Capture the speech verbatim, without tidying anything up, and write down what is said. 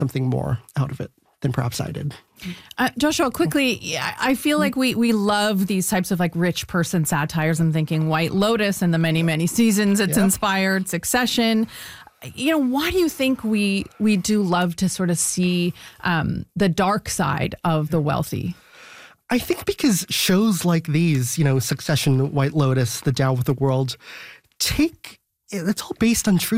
something more out of it than perhaps I did. Uh, Joshua, quickly, I feel like we we love these types of like rich person satires. I'm thinking White Lotus and the many, many seasons it's yeah. inspired, Succession. You know, why do you think we we do love to sort of see um, the dark side of the wealthy? I think because shows like these, you know, Succession, White Lotus, The Down with the World, take, it's all based on true